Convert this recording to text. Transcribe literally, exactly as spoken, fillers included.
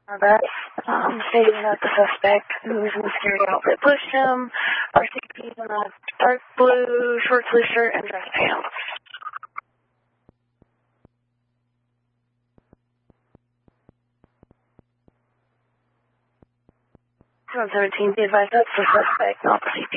that, um, stating that the suspect who was in the scary outfit pushed him, are six feet in a dark blue short sleeve shirt and dress pants. two seventeen, be advised that's the suspect, not the C P.